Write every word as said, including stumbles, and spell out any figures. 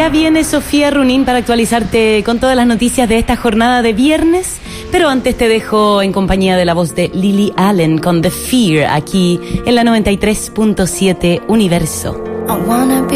Ya viene Sofía Runín para actualizarte con todas las noticias de esta jornada de viernes, pero antes te dejo en compañía de la voz de Lily Allen con The Fear aquí en la noventa y tres punto siete Universo.